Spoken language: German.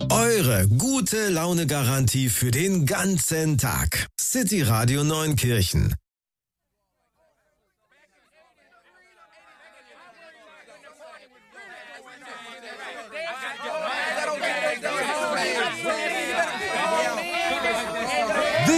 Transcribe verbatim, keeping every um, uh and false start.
Eure gute Laune-Garantie für den ganzen Tag. City Radio Neunkirchen.